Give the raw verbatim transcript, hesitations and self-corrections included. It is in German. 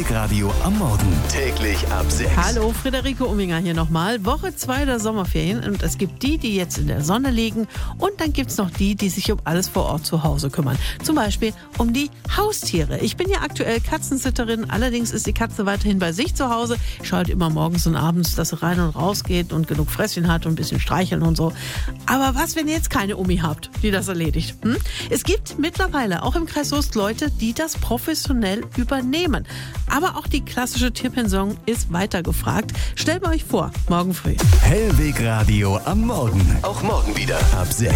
Hellweg Radio am Morgen. Täglich ab sechs. Hallo, Friederike Umminger hier nochmal. Woche zwei der Sommerferien und es gibt die, die jetzt in der Sonne liegen und dann gibt es noch die, die sich um alles vor Ort zu Hause kümmern. Zum Beispiel um die Haustiere. Ich bin ja aktuell Katzensitterin, allerdings ist die Katze weiterhin bei sich zu Hause. Ich schaue halt immer morgens und abends, dass sie rein und raus geht und genug Fresschen hat und ein bisschen streicheln und so. Aber was, wenn ihr jetzt keine Omi habt, die das erledigt? Hm? Es gibt mittlerweile auch im Kreis Soest Leute, die das professionell übernehmen. Aber auch die klassische Tierpension ist weiter gefragt. Stellt mir euch vor, morgen früh. Hellweg Radio am Morgen. Auch morgen wieder ab sechs.